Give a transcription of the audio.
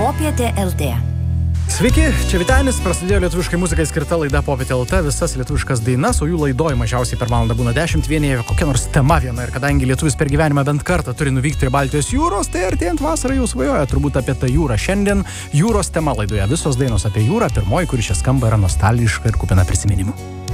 Popietė LT. Sveiki, čia Vytenis, prasidėjo lietuviškai muzikai skirta laida Popietė LT, visas lietuviškas dainas, o jų laidoj mažiausiai per valandą būna 10, vienyje kokia nors tema viena. Ir kadangi lietuvis per gyvenimą bent kartą turi nuvykti prie Baltijos jūros, tai artėjant vasarą jau svajoja turbūt apie tą jūrą. Šiandien jūros tema laidoje, visos dainos apie jūrą, pirmoji, kuri čia skamba, yra nostalgiška ir kupina prisiminimų.